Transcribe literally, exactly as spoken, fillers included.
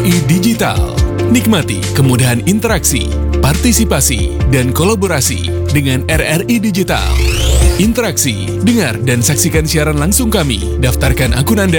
I Digital. Nikmati kemudahan interaksi, partisipasi, dan kolaborasi dengan R R I Digital. Interaksi, dengar dan saksikan siaran langsung kami. Daftarkan akun Anda